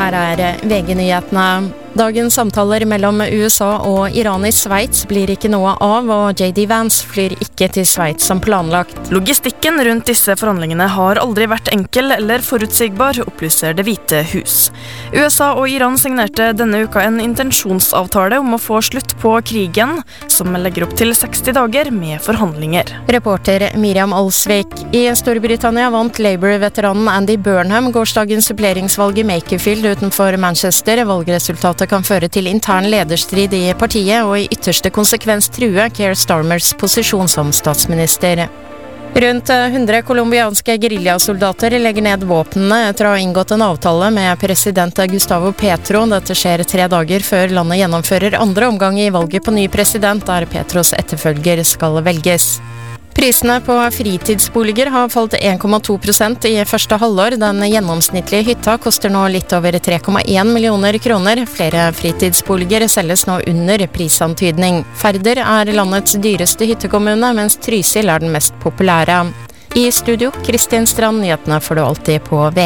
Her VG-nyhetene. Dagens samtaler mellom USA og Iran i Sveits blir ikke noe av, og J.D. Vance flyr ikke til Sveits som planlagt. Logistikken rundt disse forhandlingene har aldri vært enkel eller forutsigbar, opplyser Det hvite hus. USA og Iran signerte denne uka en intensjonsavtale om å få slutt på krigen, som legger opp til 60 dager med forhandlinger. Reporter Miriam Alsvik. I Storbritannia vant Labour-veteranen Andy Burnham gårsdagens suppleringsvalg i Makerfield utenfor Manchester. Valgresultatet kan føre til intern lederstrid i partiet og i ytterste konsekvens true Keir Starmers posisjon som statsminister. Rundt 100 kolumbianske guerillasoldater legger ned våpnene etter å ha inngått en avtale med president Gustavo Petro. Dette skjer 3 dager før landet gjennomfører andre omgang i valget på ny president, der Petros etterfølger skal velges. Prisene på fritidsboliger har falt 1,2% i første halvår. Den gjennomsnittlige hytta koster nå litt over 3,1 millioner kroner. Flere fritidsboliger selges nå under prisantydning. Færder landets dyreste hyttekommune, mens Trysil den mest populære. I studio, Kristin Strand, nyhetene får du alltid på VG.